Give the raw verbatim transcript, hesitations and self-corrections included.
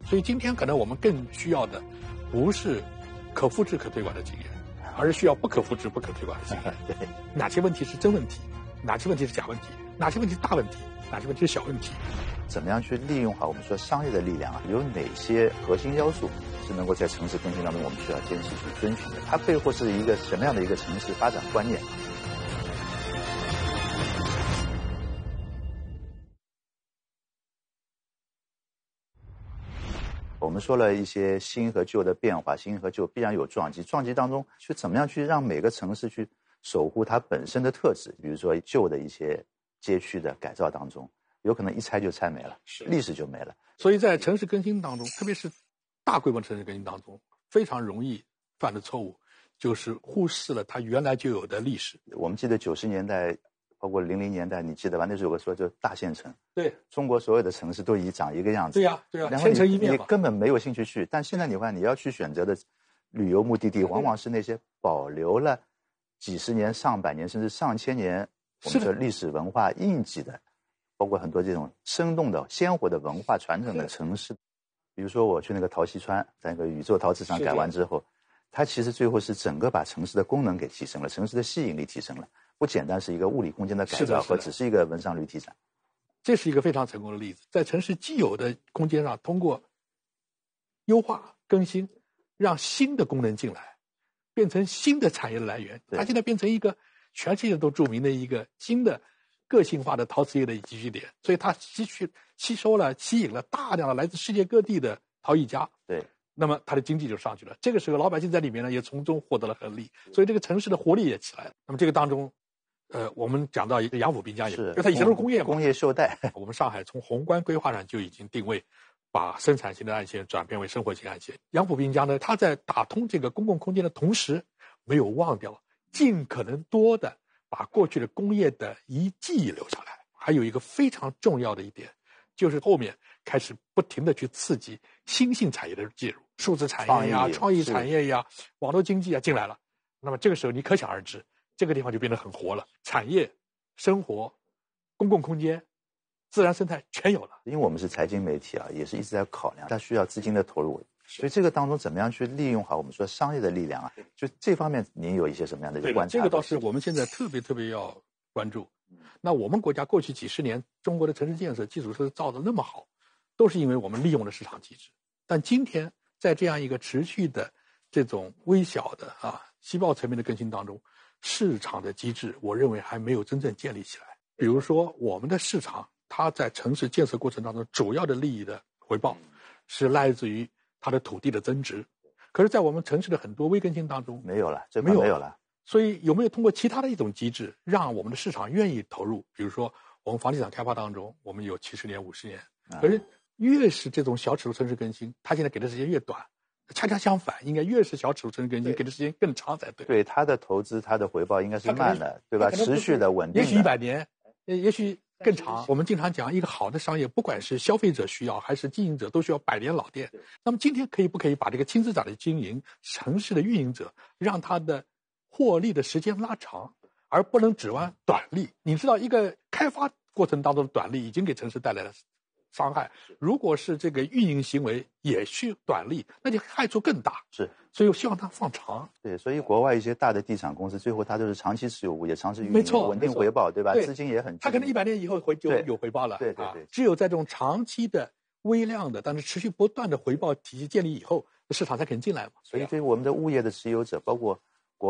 所以今天可能我们更需要的不是可复制可推广的经验，而是需要不可复制不可推广的经验。 对， 哪些问题是真问题，哪些问题是假问题，哪些问题是大问题，哪些问题是小问题。 怎么样去利用好我们说商业的力量啊？有哪些核心要素是能够在城市更新当中我们需要坚持去遵循的？它背后是一个什么样的一个城市发展观念？我们说了一些新和旧的变化，新和旧必然有撞击，撞击当中去怎么样去让每个城市去守护它本身的特质？比如说旧的一些街区的改造当中，有可能一拆就拆没了，历史就没了。 所以在城市更新当中，特别是大规模城市更新当中，非常容易犯的错误就是忽视了它原来就有的历史。 我们记得九十年代包括零零年代，你记得吧？那时候有个说就大县城， 对， 中国所有的城市都已长一个样子。 对呀、啊，对呀、 啊， 千城一面你根本没有兴趣去。但现在你看，你要去选择的旅游目的地，往往是那些保留了几十年、上百年甚至上千年我们说历史文化印记的，包括很多这种生动的、鲜活的文化传承的城市。比如说我去那个陶溪川，在那个宇宙陶瓷厂改完之后，它其实最后是整个把城市的功能给提升了，城市的吸引力提升了。不简单是一个物理空间的改造和只是一个文商旅体展， 这是一个非常成功的例子。在城市既有的空间上，通过优化更新，让新的功能进来，变成新的产业的来源。它现在变成一个全世界都著名的一个新的个性化的陶瓷业的集聚点，所以它吸取吸收了、吸引了大量的来自世界各地的陶艺家。 对。 那么它的经济就上去了。这个时候，老百姓在里面呢，也从中获得了合利，所以这个城市的活力也起来了。那么这个当中。呃，我们讲到一个杨府滨江也，因为它以前都是工业嘛， 工业袖带。 我们上海从宏观规划上就已经定位，把生产性的岸线转变为生活性岸线。杨府滨江呢，它在打通这个公共空间的同时，没有忘掉尽可能多的把过去的工业的遗迹留下来。还有一个非常重要的一点，就是后面开始不停的去刺激新兴产业的介入，数字产业呀、创意产业呀、网络经济啊进来了。那么这个时候你可想而知。这个地方就变得很活了，产业、生活、公共空间、自然生态全有了。 因为我们是财经媒体啊，也是一直在考量，它需要资金的投入，所以这个当中怎么样去利用好我们说商业的力量啊？就这方面，您有一些什么样的观察？ 这个倒是我们现在特别特别要关注。那我们国家过去几十年，中国的城市建设基础设施造得那么好，都是因为我们利用了市场机制。但今天在这样一个持续的这种微小的啊细胞层面的更新当中，市场的机制，我认为还没有真正建立起来。比如说，我们的市场，它在城市建设过程当中，主要的利益的回报是来自于它的土地的增值。可是，在我们城市的很多微更新当中， 没有了，这没有没有了。 所以，有没有通过其他的一种机制，让我们的市场愿意投入？比如说，我们房地产开发当中，我们有七十年、五十年，可是越是这种小尺度城市更新，它现在给的时间越短。恰恰相反，应该越是小尺度城市更新，给的时间更长才对。 对，它的投资，它的回报应该是慢的，对吧？持续的、稳定的。 也许一百年，也许更长。我们经常讲，一个好的商业，不管是消费者需要还是经营者，都需要百年老店。那么今天可以不可以把这个亲资长的经营、城市的运营者，让他的获利的时间拉长，而不能指望短利？你知道，一个开发过程当中的短利已经给城市带来了伤害，如果是这个运营行为也去短利，那就害处更大。 是， 所以我希望它放长。 对，所以国外一些大的地产公司，最后它都是长期持有物业、长期运营， 没错， 稳定回报，对吧？ 对， 资金也很， 它可能一百年以后回就有回报了。 对对对、啊。 只有在这种长期的、微量的，但是持续不断的回报体系建立以后，市场才肯进来嘛。 所以对于我们的物业的持有者，包括